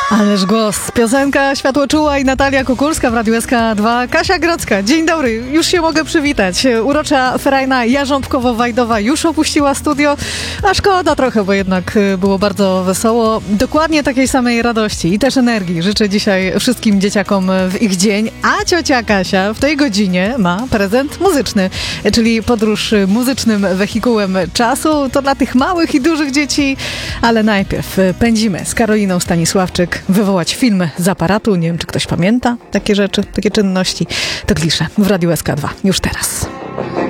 Ależ głos. Piosenka Światłoczuła i Natalia Kukulska w Radiu SK2. Kasia Grodzka, dzień dobry, już się mogę przywitać. Urocza ferajna Jarząbkowo-Wajdowa już opuściła studio, a szkoda trochę, bo jednak było bardzo wesoło. Dokładnie takiej samej radości i też energii życzę dzisiaj wszystkim dzieciakom w ich dzień, a ciocia Kasia w tej godzinie ma prezent muzyczny, czyli podróż muzycznym wehikułem czasu. To dla tych małych i dużych dzieci, ale najpierw pędzimy z Karoliną Stanisławczyk wywołać film z aparatu. Nie wiem, czy ktoś pamięta takie rzeczy, takie czynności. To klisze w Radiu SK2 już teraz.